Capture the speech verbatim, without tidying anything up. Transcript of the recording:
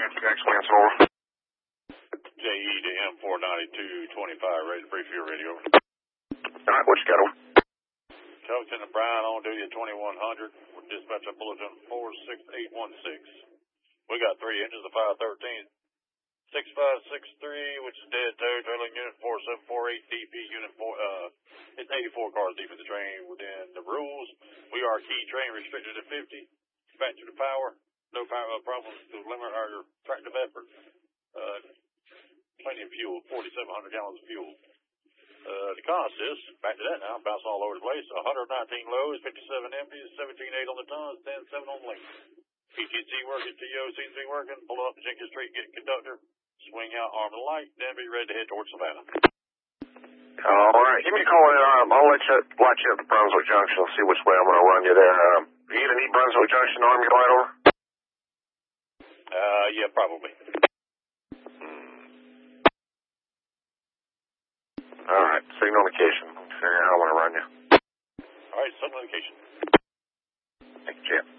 Jackson Manson, over. J E to M four ninety-two twenty-five, ready to brief your radio. All right, what you got, over? Covington and Bryan on duty at twenty-one hundred. We're dispatching bulletin four six eight one six. We got three engines of five thirteen. six five six three, which is dead tow, trailing unit four seven four eight D P, unit four, uh, it's eighty-four cars deep in the train within the rules. We are key train restricted to fifty. Back to the power. No power uh, problems to limit our tractive effort. Uh, plenty of fuel, forty-seven hundred gallons of fuel. Uh, the consist, back to that now, bounce all over the place. one hundred nineteen lows, fifty-seven empties, seventeen eight on the tons, ten seven on the length. P T C working, T O C C working, pull up Jenkins Street, get conductor, swing out arm and light, then be ready to head towards Savannah. All right, give me a call in. Um, I'll let you, watch you at Brunswick Junction, see which way I'm going to run you there. Um, you going to need Brunswick Junction arm your light, over? Uh, yeah, probably. All right, signal indication. Figure out how I want to run you. All right, signal indication. Thank you, Jim.